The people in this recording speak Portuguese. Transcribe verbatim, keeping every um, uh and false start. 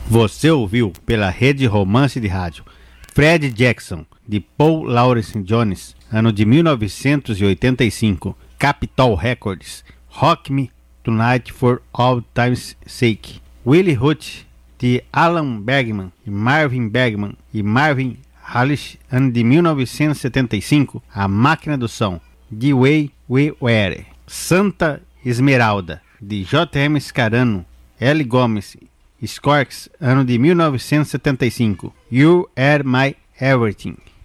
Você ouviu pela Rede Romance de Rádio Fred Jackson, de Paul Laurence Jones, ano de mil novecentos e oitenta e cinco, Capitol Records, Rock Me Tonight for All Time's Sake. Willie Hutch, de Alan Bergman e Marvin Bergman e Marvin Halish, ano de mil novecentos e setenta e cinco, A Máquina do Som, The Way We Were. Santa Esmeralda, de J M Scarano, L. Gomes, Scorks, ano de mil novecentos e setenta e cinco, You Are My Everything.